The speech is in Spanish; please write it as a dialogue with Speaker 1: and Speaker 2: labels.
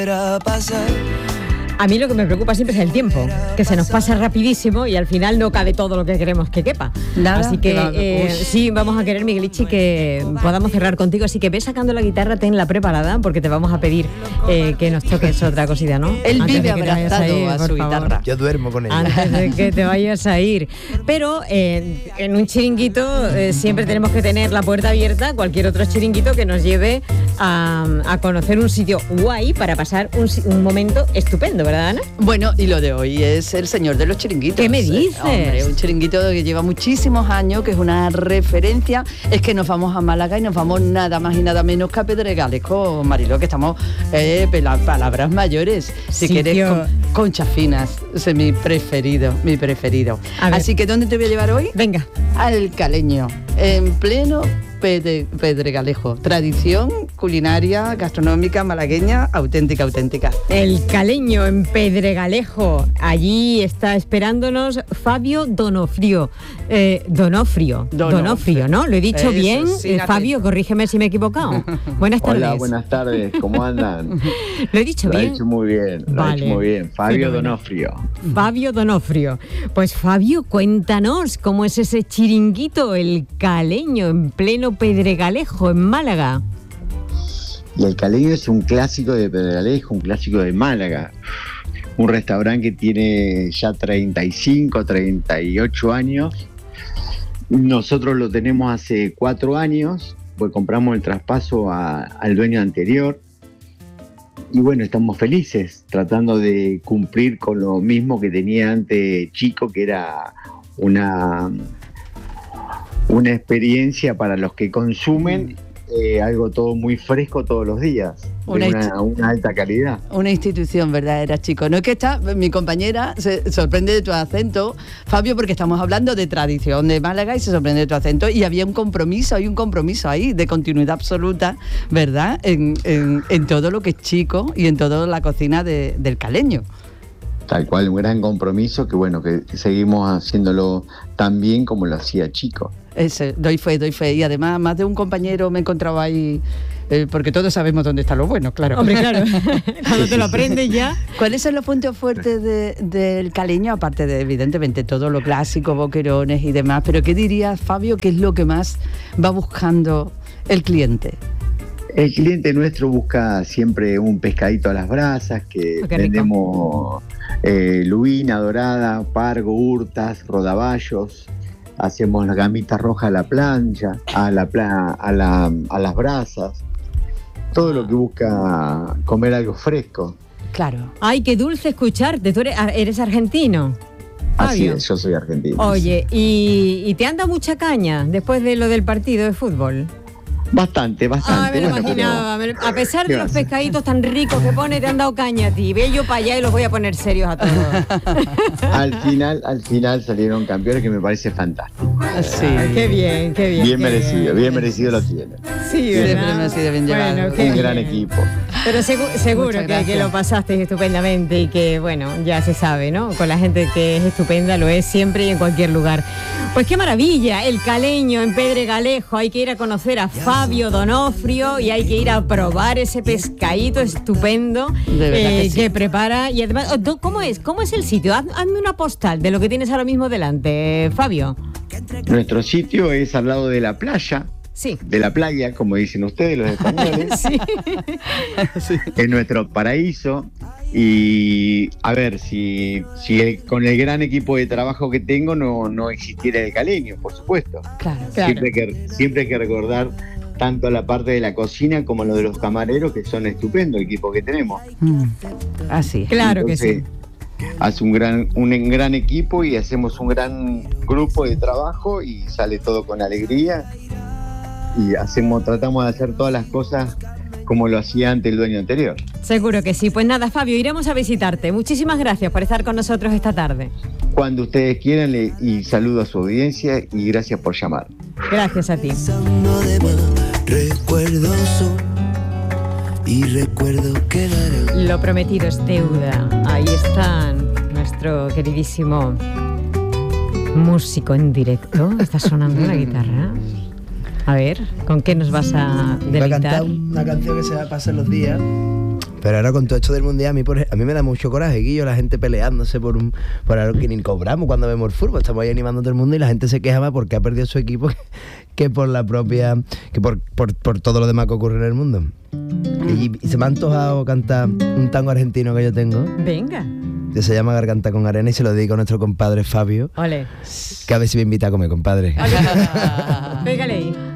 Speaker 1: A mí lo que me preocupa siempre es el tiempo, que se nos pasa rapidísimo y al final no cabe todo lo que queremos que quepa.
Speaker 2: Nada,
Speaker 1: así que sí, vamos a querer, Miguelichi, que podamos cerrar contigo. Así que ve sacando la guitarra, tenla preparada, porque te vamos a pedir que nos toques otra cosita, ¿no?
Speaker 2: Él vive abrazado a su guitarra.
Speaker 3: Yo duermo con ella.
Speaker 1: Antes de que te vayas a ir. Pero en un chiringuito siempre tenemos que tener la puerta abierta, cualquier otro chiringuito que nos lleve a conocer un sitio guay para pasar un momento estupendo, ¿verdad, Ana?
Speaker 2: Bueno, y lo de hoy es el señor de los chiringuitos.
Speaker 1: ¿Qué me dices?
Speaker 2: Hombre, un chiringuito que lleva muchísimos años, que es una referencia. Es que nos vamos a Málaga y nos vamos nada más y nada menos que a Pedregalejo, Mariló, que estamos palabras mayores. Si quieres, conchas finas, ese es mi preferido. Así que, ¿dónde te voy a llevar hoy?
Speaker 1: Venga.
Speaker 2: Al Caleño, en pleno Pedregalejo. Tradición culinaria, gastronómica, malagueña, auténtica.
Speaker 1: El Caleño en Pedregalejo. Allí está esperándonos Fabio Donofrio. Donofrio, ¿no? ¿Lo he dicho bien? Sí, Fabio, corrígeme si me he equivocado. Buenas tardes.
Speaker 4: Hola, buenas tardes. ¿Cómo andan?
Speaker 1: ¿Lo he dicho bien?
Speaker 4: Lo he hecho muy bien. Fabio Donofrio.
Speaker 1: Fabio Donofrio. Pues Fabio, cuéntanos cómo es ese chiringuito, el Caleño, en pleno Pedregalejo, en Málaga.
Speaker 4: Y el Caleño es un clásico de Pedregalejo, un clásico de Málaga. Un restaurante que tiene ya 35, 38 años. Nosotros lo tenemos hace 4 años, pues compramos el traspaso al dueño anterior. Y bueno, estamos felices, tratando de cumplir con lo mismo que tenía antes chico, que era una experiencia para los que consumen algo todo muy fresco todos los días, una alta calidad.
Speaker 2: Una institución verdadera, chicos. No es que mi compañera se sorprende de tu acento, Fabio, porque estamos hablando de tradición de Málaga y se sorprende de tu acento, y hay un compromiso ahí de continuidad absoluta, ¿verdad? En todo lo que es chico y en toda la cocina del Caleño.
Speaker 4: Tal cual, un gran compromiso que seguimos haciéndolo tan bien como lo hacía chico.
Speaker 2: Doy fe. Y además, más de un compañero me encontraba ahí, porque todos sabemos dónde está lo bueno, claro.
Speaker 1: Hombre, claro. Cuando te lo aprendes ya.
Speaker 2: ¿Cuáles son los puntos fuertes del Caleño? Aparte de, evidentemente, todo lo clásico, boquerones y demás. Pero ¿qué dirías, Fabio, que es lo que más va buscando el cliente?
Speaker 4: El cliente nuestro busca siempre un pescadito a las brasas, que vendemos lubina, dorada, pargo, hurtas, rodaballos. Hacemos las gamitas rojas a la plancha, a las brasas. Todo lo que busca comer algo fresco.
Speaker 2: Claro.
Speaker 1: Ay, qué dulce escucharte. ¿Tú eres argentino?
Speaker 4: Así es, yo soy argentino.
Speaker 1: Oye, ¿y te han dado mucha caña después de lo del partido de fútbol?
Speaker 4: Bastante.
Speaker 1: Me lo imaginaba. A pesar de los pescaditos tan ricos que pone, te han dado caña a ti. Ve yo para allá y los voy a poner serios a todos.
Speaker 4: Al final salieron campeones, que me parece fantástico.
Speaker 1: Sí, qué bien.
Speaker 4: Bien merecido lo tienen.
Speaker 1: Sí,
Speaker 2: siempre me ha sido bien llevado.
Speaker 4: Un gran equipo.
Speaker 1: Pero seguro que lo pasaste estupendamente y que, bueno, ya se sabe, ¿no? Con la gente que es estupenda, lo es siempre y en cualquier lugar. Pues qué maravilla, el Caleño en Pedregalejo. Hay que ir a conocer a Fabio Donofrio y hay que ir a probar ese pescadito estupendo que prepara. Y además, ¿cómo es el sitio? Hazme una postal de lo que tienes ahora mismo delante, Fabio.
Speaker 4: Nuestro sitio es al lado de la playa.
Speaker 1: Sí.
Speaker 4: De la playa, como dicen ustedes, los españoles.
Speaker 1: Sí.
Speaker 4: Es nuestro paraíso. Y a ver, si con el gran equipo de trabajo que tengo no existiera el Caleño, por supuesto.
Speaker 1: Claro.
Speaker 4: Siempre hay que recordar tanto la parte de la cocina como lo de los camareros, que son estupendo el equipo que tenemos.
Speaker 2: Así.
Speaker 1: Claro. Entonces,
Speaker 4: que sí. Hace un gran equipo y hacemos un gran grupo de trabajo y sale todo con alegría. Y tratamos de hacer todas las cosas como lo hacía antes el dueño anterior.
Speaker 1: Seguro que sí. Pues nada, Fabio, iremos a visitarte. Muchísimas gracias por estar con nosotros esta tarde.
Speaker 4: Cuando ustedes quieran, y saludo a su audiencia y gracias por llamar.
Speaker 1: Gracias a ti. Lo prometido es deuda. Ahí está nuestro queridísimo músico en directo. Está sonando la guitarra. A ver, ¿con qué nos vas a deleitar?
Speaker 3: Va a cantar una canción que se va a pasar los días, Pero ahora con todo esto del mundial, a mí me da mucho coraje, Guillo, la gente peleándose por algo que ni cobramos cuando vemos el fútbol. Estamos ahí animando a todo el mundo y la gente se queja más porque ha perdido su equipo que por la propia, que por todo lo demás que ocurre en el mundo. Y se me ha antojado cantar un tango argentino que yo tengo.
Speaker 1: Venga.
Speaker 3: Que se llama Garganta con Arena y se lo dedico a nuestro compadre Fabio.
Speaker 1: Ole.
Speaker 3: Que a ver si me invita a comer, compadre.
Speaker 1: Pégale ahí.